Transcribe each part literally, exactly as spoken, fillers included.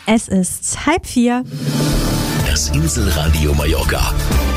Es ist halb vier. Das Inselradio Mallorca.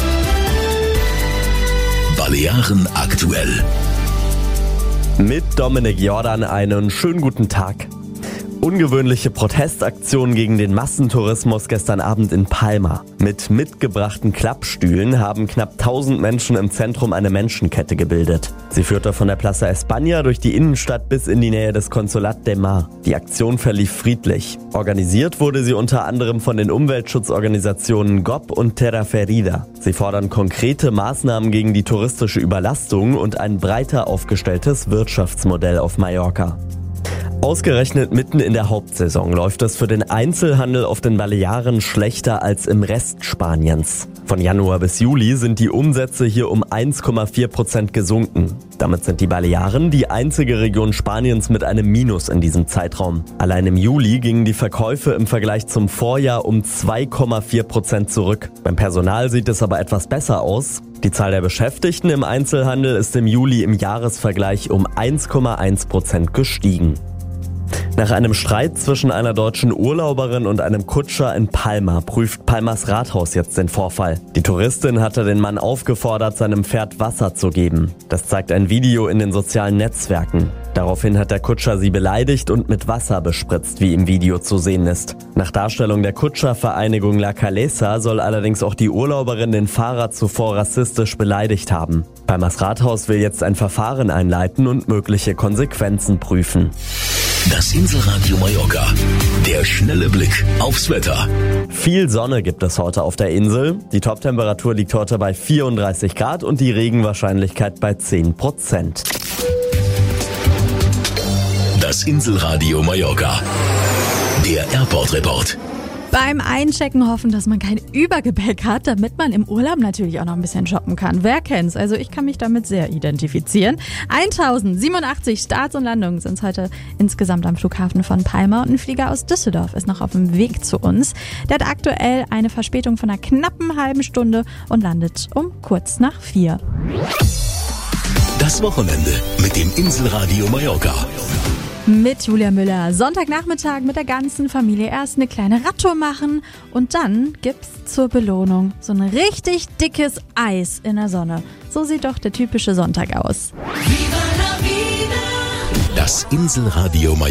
Balearen aktuell. Mit Dominik Jordan einen schönen guten Tag. Ungewöhnliche Protestaktionen gegen den Massentourismus gestern Abend in Palma. Mit mitgebrachten Klappstühlen haben knapp tausend Menschen im Zentrum eine Menschenkette gebildet. Sie führte von der Plaza España durch die Innenstadt bis in die Nähe des Consolat de Mar. Die Aktion verlief friedlich. Organisiert wurde sie unter anderem von den Umweltschutzorganisationen G O P und Terra Ferida. Sie fordern konkrete Maßnahmen gegen die touristische Überlastung und ein breiter aufgestelltes Wirtschaftsmodell auf Mallorca. Ausgerechnet mitten in der Hauptsaison läuft es für den Einzelhandel auf den Balearen schlechter als im Rest Spaniens. Von Januar bis Juli sind die Umsätze hier um eins Komma vier Prozent gesunken. Damit sind die Balearen die einzige Region Spaniens mit einem Minus in diesem Zeitraum. Allein im Juli gingen die Verkäufe im Vergleich zum Vorjahr um zwei Komma vier Prozent zurück. Beim Personal sieht es aber etwas besser aus. Die Zahl der Beschäftigten im Einzelhandel ist im Juli im Jahresvergleich um eins Komma eins Prozent gestiegen. Nach einem Streit zwischen einer deutschen Urlauberin und einem Kutscher in Palma prüft Palmas Rathaus jetzt den Vorfall. Die Touristin hatte den Mann aufgefordert, seinem Pferd Wasser zu geben. Das zeigt ein Video in den sozialen Netzwerken. Daraufhin hat der Kutscher sie beleidigt und mit Wasser bespritzt, wie im Video zu sehen ist. Nach Darstellung der Kutschervereinigung La Calesa soll allerdings auch die Urlauberin den Fahrer zuvor rassistisch beleidigt haben. Palmas Rathaus will jetzt ein Verfahren einleiten und mögliche Konsequenzen prüfen. Das Inselradio Mallorca. Der schnelle Blick aufs Wetter. Viel Sonne gibt es heute auf der Insel. Die Toptemperatur liegt heute bei vierunddreißig Grad und die Regenwahrscheinlichkeit bei zehn Prozent. Das Inselradio Mallorca. Der Airport Report. Beim Einchecken hoffen, dass man kein Übergepäck hat, damit man im Urlaub natürlich auch noch ein bisschen shoppen kann. Wer kennt's? Also ich kann mich damit sehr identifizieren. tausendsiebenundachtzig Starts und Landungen sind es heute insgesamt am Flughafen von Palma und ein Flieger aus Düsseldorf ist noch auf dem Weg zu uns. Der hat aktuell eine Verspätung von einer knappen halben Stunde und landet um kurz nach vier. Das Wochenende mit dem Inselradio Mallorca. Mit Julia Müller. Sonntagnachmittag mit der ganzen Familie erst eine kleine Radtour machen und dann gibt's zur Belohnung so ein richtig dickes Eis in der Sonne. So sieht doch der typische Sonntag aus. Das Inselradio Mallorca.